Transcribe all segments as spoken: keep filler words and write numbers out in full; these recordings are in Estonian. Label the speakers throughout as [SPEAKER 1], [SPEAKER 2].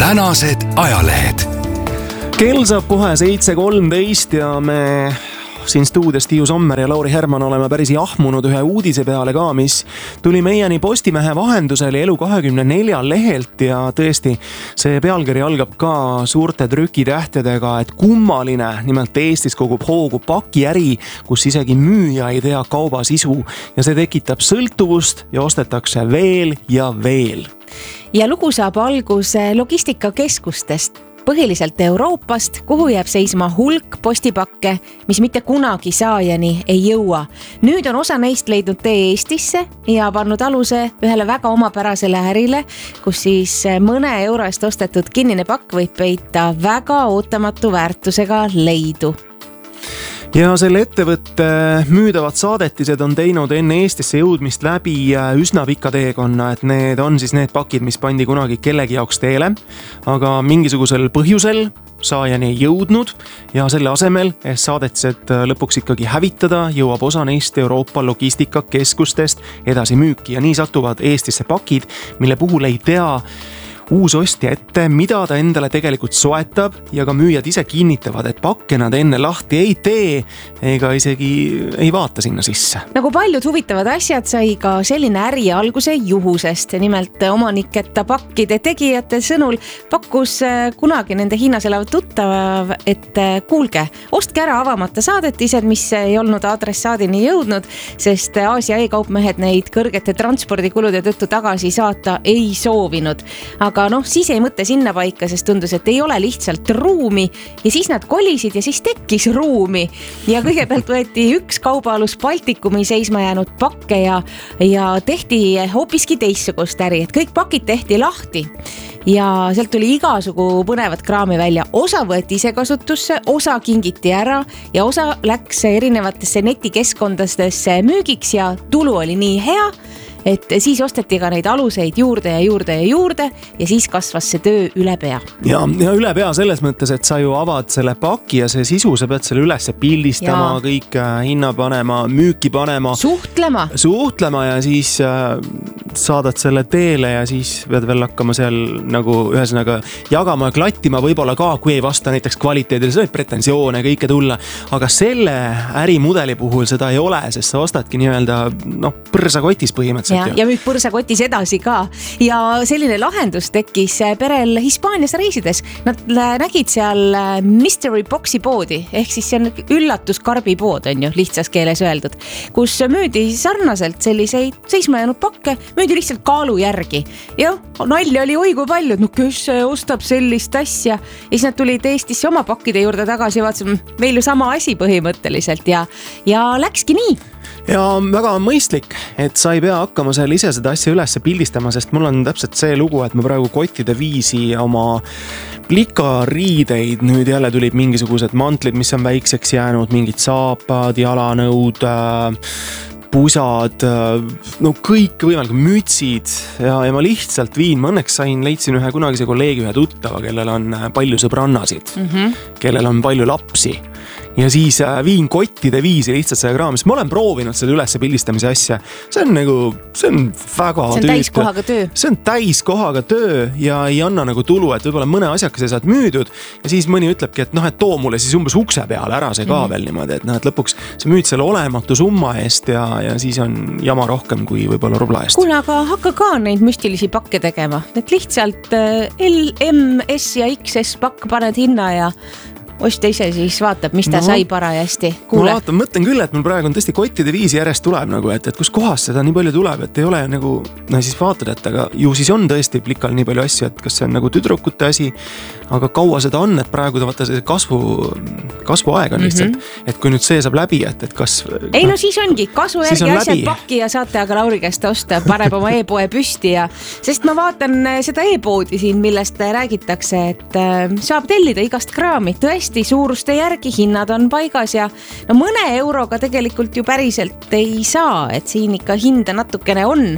[SPEAKER 1] tänased ajalehed.
[SPEAKER 2] Kell saab kohe seitse kolmteist ja me siin stuudios Tiiu Sommer ja Lauri Herman oleme päris jahmunud ühe uudise peale ka, mis tuli meieni Postimehe vahendusel Elu kahekümne neljal lehelt ja tõesti, see pealkiri algab ka suurte trükitähtedega, et kummaline, nimelt Eestis kogub hoogu pakiäri, kus isegi müüja ei tea kauba sisu ja see tekitab sõltuvust ja ostetakse veel ja veel.
[SPEAKER 3] Ja lugu saab alguse logistikakeskustest, põhiliselt Euroopast, kuhu jääb seisma hulk postipakke, mis mitte kunagi saajani ei jõua. Nüüd on osa neist leidnud tee Eestisse ja pannud aluse ühele väga omapärasele ärile, kus siis mõne euro eest ostetud kinnine pakk võib peita väga ootamatu väärtusega leidu.
[SPEAKER 2] Ja selle ettevõtte müüdavad saadetised on teinud enne Eestisse jõudmist läbi üsna pika teekonna, et need on siis need pakid, mis pandi kunagi kellegi jaoks teele, aga mingisugusel põhjusel saajani ei jõudnud ja selle asemel, et saadetised lõpuks ikkagi hävitada, jõuab osa neist Euroopa logistikakeskustest edasi müüki ja nii satuvad Eestisse pakid, mille puhul ei tea uus ostja ette, mida ta endale tegelikult soetab ja ka müüjad ise kinnitavad, et pakke nad enne lahti ei tee ega isegi ei vaata sinna sisse.
[SPEAKER 3] Nagu paljud huvitavad asjad sai ka selline äri alguse juhusest. Nimelt omaniketa pakkide tegijate sõnul pakkus kunagi nende Hiinas elav tuttav, et kuulge, ostke ära avamata saadetised, mis ei olnud adressaadini jõudnud, sest Aasia e-kaupmehed neid kõrgete transpordikulude tõttu tagasi saata ei soovinud. Aga noh, siis ei mõtte sinna paika, sest tundus, et ei ole lihtsalt ruumi ja siis nad kolisid ja siis tekkis ruumi. Ja kõigepealt võeti üks kaubaalus Baltikumi seisma jäänud pakke ja, ja tehti hoopiski teissugust äri, et kõik pakid tehti lahti. Ja sealt tuli igasugu põnevat kraami välja. Osa võeti ise kasutusse, osa kingiti ära ja osa läks erinevatesse netikeskkondadesse müügiks ja tulu oli nii hea, et siis osteti ka neid aluseid juurde ja juurde ja juurde ja siis kasvas see töö üle pea.
[SPEAKER 2] Ja, ja üle pea selles mõttes, et sa ju avad selle paki ja see sisu, sa pead selle üles pildistama, ja kõik hinna panema, müüki panema.
[SPEAKER 3] Suhtlema.
[SPEAKER 2] Suhtlema ja siis äh, saadad selle teele ja siis pead veel hakkama seal nagu ühesõnaga jagama ja klattima võib-olla ka, kui ei vasta näiteks kvaliteedile, see võib pretensioone kõike tulla. Aga selle ärimudeli puhul seda ei ole, sest sa ostadki nii-öelda noh, põrsakotis põhimõtteliselt.
[SPEAKER 3] Ja, ja müüd põrsakotis edasi ka. Ja selline lahendus tekkis perel Hispaanias reisides. Nad nägid seal mystery boxi poodi, ehk siis see on üllatuskarbi pood, on ju, lihtsas keeles öeldud, kus müüdi sarnaselt selliseid seisma jäänud pakke, müüdi lihtsalt kaalu järgi. Ja nalja oli oi kui palju, et no kes ostab sellist asja. Ja siis nad tulid Eestisse oma pakkide juurde tagasi ja vaatasid, meil ju sama asi põhimõtteliselt ja, ja läkski nii.
[SPEAKER 2] Ja väga mõistlik, et sa ei pea hakkama seal ise seda asja üles pildistama, sest mul on täpselt see lugu, et ma praegu kottide viisi oma plikariideid, nüüd jälle tulid mingisugused mantlid, mis on väikseks jäänud, mingid saapad, jalanõud, pusad, no kõik võimalik mütsid ja, ja ma lihtsalt viin, ma õnneks sain, leidsin ühe kunagise kolleegi ühe tuttava, kellel on palju sõbrannasid, mm-hmm. kellel on palju lapsi. Ja siis viin kottide viisi lihtsalt selle kraam, sest ma olen proovinud selle üles pildistamise asja. See on nagu, see on väga
[SPEAKER 3] see on täiskohaga töö.
[SPEAKER 2] See on täiskohaga töö ja ei anna nagu tulu, et võib-olla mõne asjakese saad müüdud ja siis mõni ütlebki, et noh, et too mulle siis umbes ukse peale ära see ka mm. veel niimoodi, et noh, et lõpuks sa müüd selle olematu summa eest ja, ja siis on jama rohkem kui võib-olla rubla eest.
[SPEAKER 3] Kuule, aga hakka ka neid müstilisi pakke tegema, et lihtsalt L, M, S ja X S pakk paned hinna ja ostja ise siis vaatab, mis ta no, sai parajasti. Kuule.
[SPEAKER 2] Ma vaatan, mõtlen küll, et mul praegu on tõesti kottide viisi järjest tuleb nagu, et, et kus kohas seda nii palju tuleb, et ei ole nagu, no siis vaatad, et aga ju siis on tõesti plikal nii palju asju, et kas see on nagu tüdrukute asi, aga kaua seda on, et praegu ta vaata see kasvu, kasvuaeg on lihtsalt, mm-hmm. et kui nüüd see saab läbi, et, et kas...
[SPEAKER 3] Ei no siis ongi, kasvu järgi on asjad pakki ja saate aga Lauri käest osta, paneb oma e-poe püsti ja sest ma vaatan seda e-poodi siin, millest räägitakse, et saab tellida igast kraami, tõesti suuruste järgi, hinnad on paigas ja no mõne euroga tegelikult ju päriselt ei saa, et siin ikka hinda natukene on.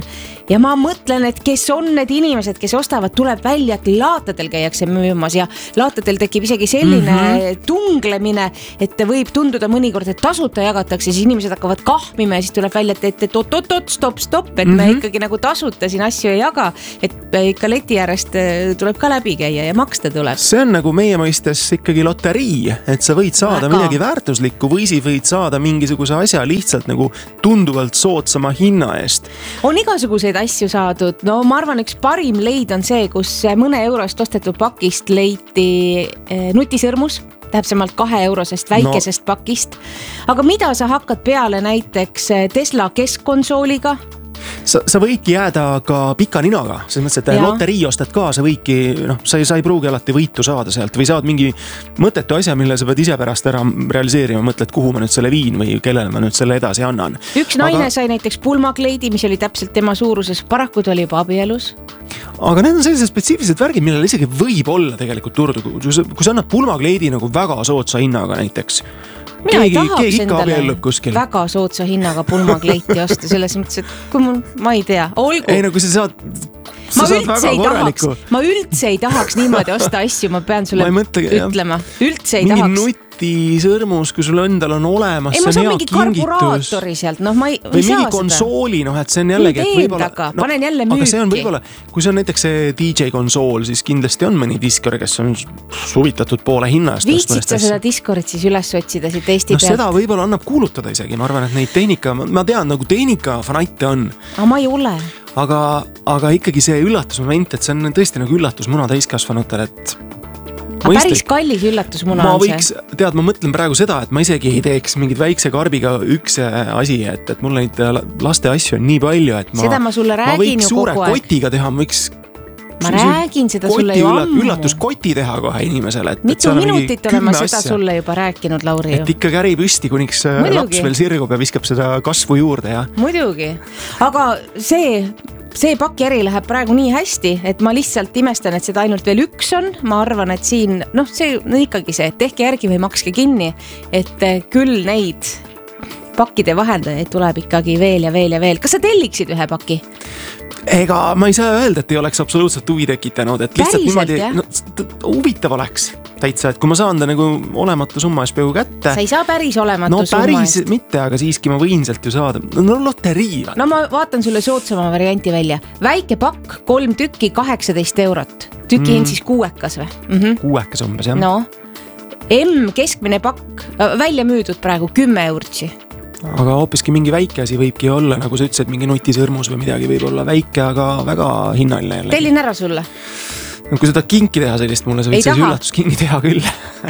[SPEAKER 3] ja ma mõtlen, et kes on need inimesed, kes ostavad, tuleb välja, et laatadel käiakse müümas ja laatadel tekib isegi selline mm-hmm. tunglemine, et võib tunduda mõnikord, et tasuta jagatakse, siis inimesed hakkavad kahmima ja siis tuleb välja, et, et, et oot, oot, oot, stop, stop, et mm-hmm. me ikkagi nagu tasuta siin asju ei jaga, et ikka leti äärest tuleb ka läbi käia ja maksta tuleb.
[SPEAKER 2] See on nagu meie mõistes ikkagi loterii, et sa võid saada Väga. midagi väärtuslikku või siis võid saada mingisuguse asja lihtsalt nagu tunduvalt soodsama hinna eest.
[SPEAKER 3] On igasuguseid asju saadud, no ma arvan, üks parim leid on see, kus mõne eurost ostetud pakist leiti nutisõrmus, täpsemalt kahe eurosest väikesest no. pakist. Aga mida sa hakkad peale näiteks Tesla keskkonsooliga?
[SPEAKER 2] Sa, sa võidki jääda ka pika ninaga, selles mõttes, et ja. loterii ostad ka, sa võidki, noh, sa ei, sa ei pruugi alati võitu saada sealt või saad mingi mõttetu asja, mille sa pead ise pärast ära realiseerima, mõtled, kuhu ma nüüd selle viin või kellele ma nüüd selle edasi annan.
[SPEAKER 3] Üks naine Aga... sai näiteks pulmakleidi, mis oli täpselt tema suuruses, paraku ta oli juba abielus.
[SPEAKER 2] Aga need on sellised spetsiifilised värgid, millele isegi võib olla tegelikult turdu, kui sa, kui sa annad pulmakleidi nagu väga sootsa hinnaga näiteks.
[SPEAKER 3] Mina
[SPEAKER 2] keegi,
[SPEAKER 3] ei tahaks endale väga sootsa hinnaga pulmakleiti osta, selles mõttes, et kui mul, ma ei tea, olgu.
[SPEAKER 2] Ei no kui sa saad, sa
[SPEAKER 3] ma
[SPEAKER 2] saad väga korraliku.
[SPEAKER 3] Ma üldse ei tahaks niimoodi osta asju, ma pean sulle ma mõtle, ütlema. Üldse ei
[SPEAKER 2] mingi
[SPEAKER 3] tahaks.
[SPEAKER 2] Nuti sõrmus, kui sul endal on olemas,
[SPEAKER 3] ei,
[SPEAKER 2] see on hea
[SPEAKER 3] mingi karburaatori sealt, noh ma ei,
[SPEAKER 2] või mingi konsooli, noh et see on jällegi, et võib-olla,
[SPEAKER 3] no, panen jälle müüki.
[SPEAKER 2] Aga see on võib-olla, kui see on näiteks see D J konsool, siis kindlasti on mõni diskor, kes on suvitatud poole hinna eest.
[SPEAKER 3] Viitsid sa seda diskorit siis üles otsida siit Eesti
[SPEAKER 2] no, pealt? Seda võib-olla annab kuulutada isegi, ma arvan, et neid tehnika, ma tean, nagu tehnika fanatte on.
[SPEAKER 3] Aga ma ei ole.
[SPEAKER 2] Aga, aga ikkagi see üllatusmoment, et see on tõesti nagu üllatusmuna täiskasvanutel, et
[SPEAKER 3] Aga päris kallis üllatusmuna
[SPEAKER 2] ma
[SPEAKER 3] on see.
[SPEAKER 2] Võiks, tead, ma mõtlen praegu seda, et ma isegi ei teeks mingid väikse karbiga üks asi, et, et mul neid laste asju on nii palju, et ma,
[SPEAKER 3] seda ma sulle räägin
[SPEAKER 2] ma võiks
[SPEAKER 3] ju
[SPEAKER 2] suure
[SPEAKER 3] kogu aeg.
[SPEAKER 2] kotiga teha, ma võiks
[SPEAKER 3] ma räägin seda
[SPEAKER 2] koti,
[SPEAKER 3] sulle ju ammu.
[SPEAKER 2] Üllatuskoti teha kohe inimesele. Et,
[SPEAKER 3] mitu et minutit olen ma seda asja. Sulle juba rääkinud, Lauri.
[SPEAKER 2] Et ikka käri püsti, kuniks Muidugi. Laps veel sirgub ja viskab seda kasvu juurde. Ja.
[SPEAKER 3] Muidugi, aga see... See pakiäri läheb praegu nii hästi, et ma lihtsalt imestan, et seda ainult veel üks on. Ma arvan, et siin, noh, see on ikkagi see, et tehke järgi või makske kinni, et küll neid pakkide vahendajaid tuleb ikkagi veel ja veel ja veel. Kas sa telliksid ühe paki?
[SPEAKER 2] Ega ma ei saa öelda, et ei oleks absoluutselt huvi tekitanud, et lihtsalt
[SPEAKER 3] Päriselt,
[SPEAKER 2] niimoodi no, huvitav oleks täitsa, et kui ma saan ta nagu olematu summa ees peaaegu kätte.
[SPEAKER 3] Sa ei saa päris olematu
[SPEAKER 2] no,
[SPEAKER 3] summa
[SPEAKER 2] päris
[SPEAKER 3] eest.
[SPEAKER 2] Mitte, aga siiski ma võin sealt ju saada. No loterii.
[SPEAKER 3] No ma vaatan sulle soodsama varianti välja. Väike pakk, kolm tükki, kaheksateist eurot. Tüki mm. hind siis kuuekas või? Mm-hmm.
[SPEAKER 2] Kuuekas umbes, jah.
[SPEAKER 3] No, M keskmine pakk, välja müüdud praegu kümme eurtsi.
[SPEAKER 2] Aga hoopiski mingi väike asi võibki olla, nagu sa ütlesid, mingi nutisõrmus või midagi võib olla väike, aga väga hinnaline.
[SPEAKER 3] Tellin ära sulle.
[SPEAKER 2] No, kui seda kinki teha sellist mulle, sa võid sellise üllatuskingi teha küll.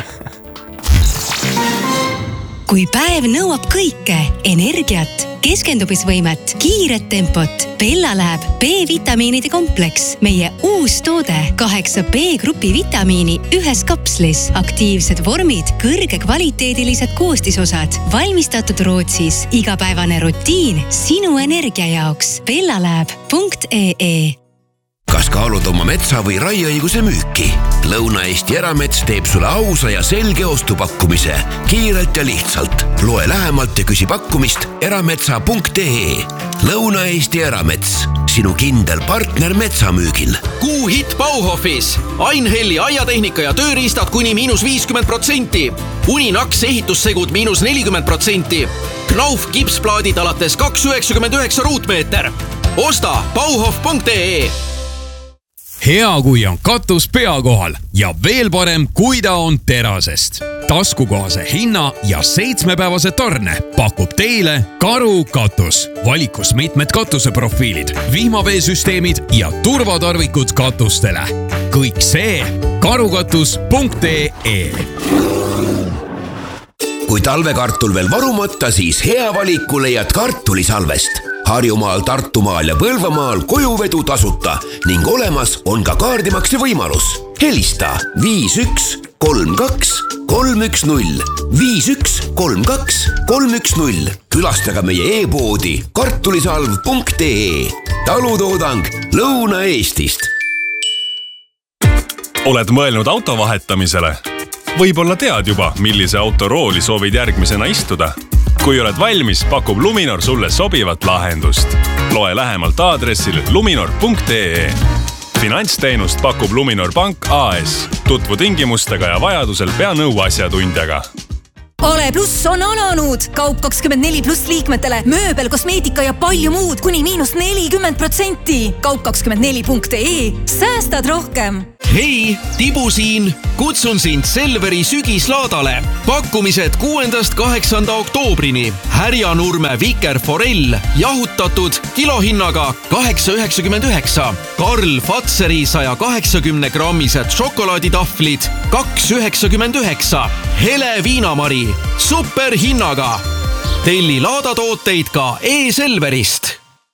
[SPEAKER 1] Kui päev nõuab kõike, energiat, keskendumisvõimet, kiiret tempot, Bella läheb B-vitamiinide kompleks. Meie uus toode, kaheksa B-grupi vitamiini ühes kapslis, aktiivsed vormid, kõrge kvaliteedilised koostisosad, valmistatud Rootsis, igapäevane rutiin sinu energia jaoks. bellalab punkt ee.
[SPEAKER 4] Kas kaalud oma metsa või raieõiguse müüki? Lõuna-Eesti Eramets teeb sulle ausa ja selge ostupakkumise. Kiirelt ja lihtsalt. Loe lähemalt ja küsi pakkumist erametsa punkt ee. Lõuna-Eesti Eramets. Sinu kindel partner metsamüügil.
[SPEAKER 5] Kuu hit Bauhofis. Ainhelli aiatehnika ja tööriistad kuni miinus viiskümmend protsenti. Uninaks ehitussegud miinus nelikümmend protsenti. Knauf kipsplaadid alates kaks üheksakümmend üheksa ruutmeeter. Osta bauhof punkt ee.
[SPEAKER 6] Hea, kui on katus pea kohal ja veel parem, kui ta on terasest. Taskukohase hinna ja seitsmepäevase tarne pakub teile Karu katus. Valikus mitmed katuseprofiilid, vihmaveesüsteemid ja turvatarvikud katustele. Kõik see karukatus punkt ee.
[SPEAKER 4] Kui talvekartul veel varumata, siis hea valiku leiad kartulisalvest. Harjumaal, Tartumaal ja Põlvamaal kojuvedu tasuta ning olemas on ka kaardimakse võimalus. Helista viis üks kolm kaks kolm üks null, viis üks kolm kaks kolm üks null. Külastaga meie e-poodi kartulisalv punkt ee. Talutoodang Lõuna-Eestist.
[SPEAKER 7] Oled mõelnud auto vahetamisele? Võib-olla tead juba, millise autorooli soovid järgmisena istuda? Kui oled valmis, pakub Luminor sulle sobivat lahendust. Loe lähemalt aadressil luminor punkt ee. Finantsteenust pakub Luminor Pank A S. Tutvu tingimustega ja vajadusel pea nõu asjatundjaga.
[SPEAKER 8] Ole pluss on alanud! Kaup kakskümmend neli pluss liikmetele, mööbel, kosmeetika ja palju muud kuni miinus nelikümmend protsenti. Kaup kakskümmend neli punkt ee. Säästad rohkem!
[SPEAKER 5] Hei, Tibu siin! Kutsun sind Selveri sügislaadale. Pakkumised kuuendast kaheksanda oktoobrini. Härjanurme Viker Forell jahutatud kilohinnaga kaheksa üheksakümmend üheksa. Karl Fatseri saja kaheksakümne grammised šokolaaditahvlid kaks üheksakümmend üheksa. Hele Viinamari superhinnaga. Telli laadatooteid ka e-Selverist.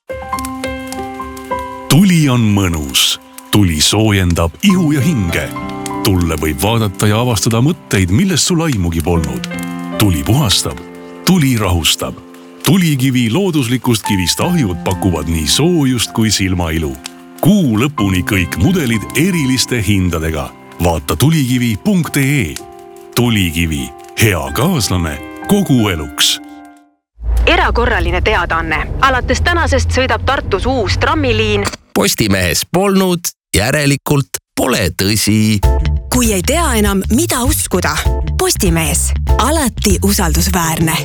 [SPEAKER 9] Tuli on mõnus. Tuli soojendab ihu ja hinge. Tulle võib vaadata ja avastada mõtteid, millest sul aimugi polnud. Tuli puhastab. Tuli rahustab. Tulikivi looduslikust kivist ahjud pakuvad nii soojust kui silmailu. Kuu lõpuni kõik mudelid eriliste hindadega. Vaata tulikivi punkt ee. Tulikivi. Hea kaaslane kogu eluks.
[SPEAKER 10] Erakorraline teadaanne. Alates tänasest sõidab Tartus uus trammiliin.
[SPEAKER 4] Postimehes polnud, järelikult pole tõsi.
[SPEAKER 11] Kui ei tea enam, mida uskuda. Postimees. Alati usaldusväärne.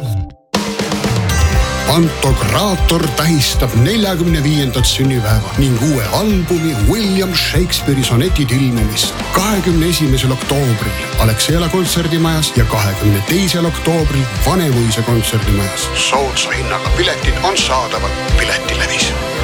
[SPEAKER 12] Pantokraator tähistab neljakümne viiendat sünnipäeva ning uue albumi William Shakespeare'i sonetid ilmumist kahekümne esimesel oktoobril Alexela kontserdimajas ja kahekümne teisel oktoobril Vanemuise kontserdimajas. Soodsa hinnaga piletid on saadavad Piletilevis.